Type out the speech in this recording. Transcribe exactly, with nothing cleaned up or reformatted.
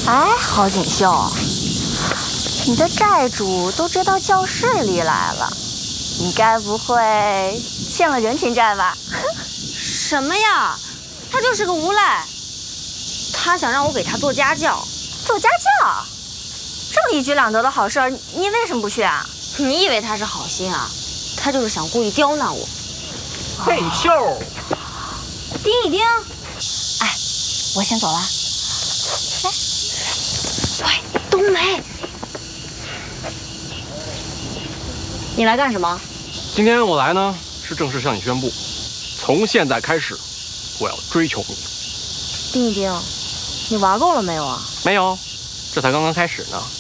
哎，郝锦绣，你的债主都追到教室里来了，你该不会欠了人情债吧？ 什么呀？他就是个无赖，他想让我给他做家教。 做家教？这么一举两得的好事儿，你为什么不去啊？ 你以为他是好心啊？他就是想故意刁难我。 嘿咻， 丁一丁， 哎，我先走了。 喂，冬梅，你来干什么？ 今天我来呢，是正式向你宣布，从现在开始，我要追求你。 丁一丁，你玩够了没有啊？ 没有，这才刚刚开始呢。